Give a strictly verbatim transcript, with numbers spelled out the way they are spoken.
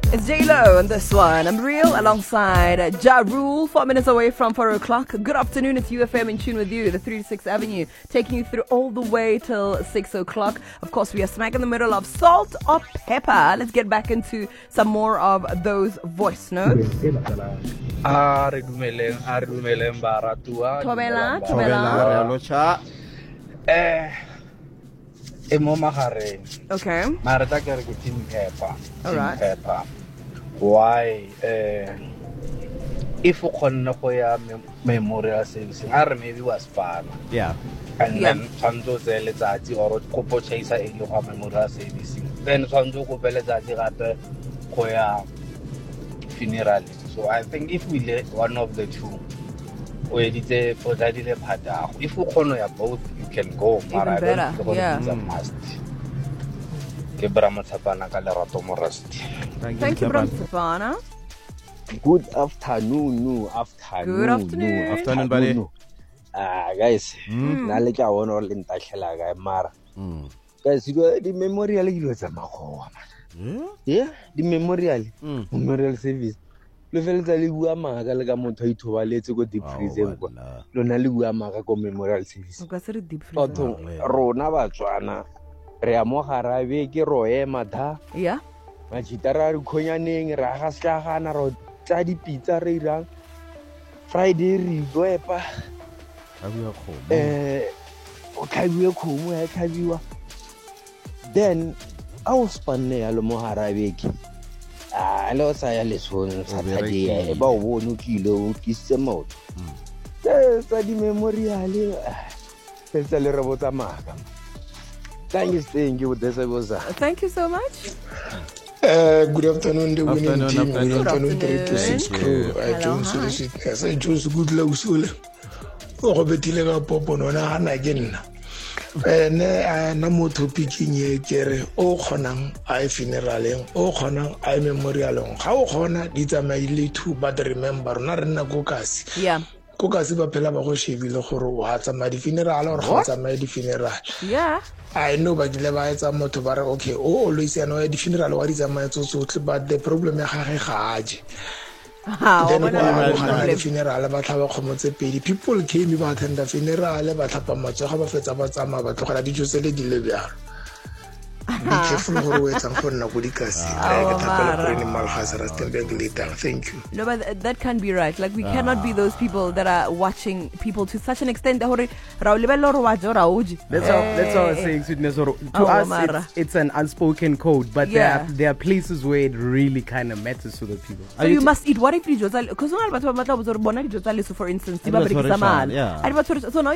It's J-Lo on this one. I'm Real alongside uh, Ja Rule, four minutes away from four o'clock. Good afternoon, it's U F M in tune with you, the three to six Avenue, taking you through all the way till six o'clock. Of course, we are smack in the middle of Salt or Pepper. Let's get back into some more of those voice notes. Ah, re dumeleng, ah, re dumeleng baratua. Thobela, thobela. Eh, e mo magareng. Okay. Mara ta ke re ke team pepper. All right. Pepper. Why? Eh, if o khonne go ya memorial service, are maybe was fun. Yeah. And Yeah. then tshwanzo tse letsatsi or go po chaisa e go memorial service. Then tshwanzo go pele letsatsi gape go ya funeral. So I think if we let one of the two, we did for that ile phata. If you khona ya both, you can go. Even better, yeah. It's a must. Ke bra mathapana ka lerato mo rest. Thank you, Bram Stefana. Good afternoon, no afternoon. Good afternoon. No, Afternoon, buddy. Ah, guys, na le ka wona le ntahlela ga mara. Guys, you go the memorial you tsa magoa man. Yeah, the memorial. Memorial service. Le feletsa le bua maga le ka motho a ithobaletse go deep freeze go. Lona le bua maga go memorial service. O ka se re deep freeze. Batho rona Batswana re a mo garabe ke roema tha. Yeah. Machitara re khonyaneng ra ga slagana ro tsa di pizza re irang. Friday re boepa. Eh, o tlhabiwe khomo ya tlhabiwa. Then I was spanne ya lo mo garabe ke. Ah, lo sa ya lesong sa thadi ba o bone kile o kisse motho. Eh, sa di memorial e tsa le re botsa maga. Thank you, thank you. Thank you so much. Uh, good afternoon, the winning Afternoon, team. afternoon. Good afternoon, Good three to six afternoon. crew. I Hello, Jones hi. Sweetness. I Jones good low soul. O go betile ga popo no na na ke nna. Ene a na motho picking ye kere o khonang a funeraleng o khonang a memorialeng. Ga o khona di tsamaile two but remember na re nna go kasi. Yeah. Go kasi ba phela ba go shebile gore wa tsamaya di funeral or go tsamaya di funeral. Yeah. I know ba dile ba etsa motho ba re okay o always yana ya di funeral wa di tsamaya tsotlhe but the problem ya gage ga aje. Ah, Then o bona go le ga problem. di funeral ba tlhaba khomotse pedi people came ba attend the funeral ba tlhapa matsoga ba fetsa ba tsamaya ba tlogela dijo tsele di le bjalo. Be careful gore o etsang go nna go dikasi Ah, re ke thapela mara. gore animal hazard Stenberg later. Thank you. No, but th- that can't be right. Like, we cannot be those people that are watching people to such an extent that hore ra o lebella hore wa jo ra o je. That's all. That's all I'm Eh, saying, Sweetness. Or- To Oh, us, Mara. it's, it's an unspoken code, but Yeah. there are there are places where it really kind of matters to the people. So you must eat. What if dijo tsa, because ona le batho ba batla go botsa hore bona dijo tsa leso, for instance, di ba Di ba berekisa tshware mala. yeah. A di ba tshware- so now